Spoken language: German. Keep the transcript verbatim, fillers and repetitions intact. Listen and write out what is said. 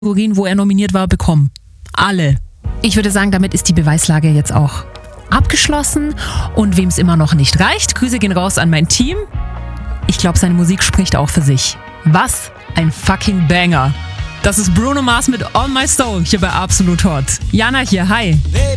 Kategorien, wo er nominiert war, bekommen. Alle. Ich würde sagen, damit ist die Beweislage jetzt auch abgeschlossen. Und wem es immer noch nicht reicht, Grüße gehen raus an mein Team. Ich glaube, seine Musik spricht auch für sich. Was ein fucking Banger. Das ist Bruno Mars mit On My Soul hier bei Absolut Hot. Jana hier, hi.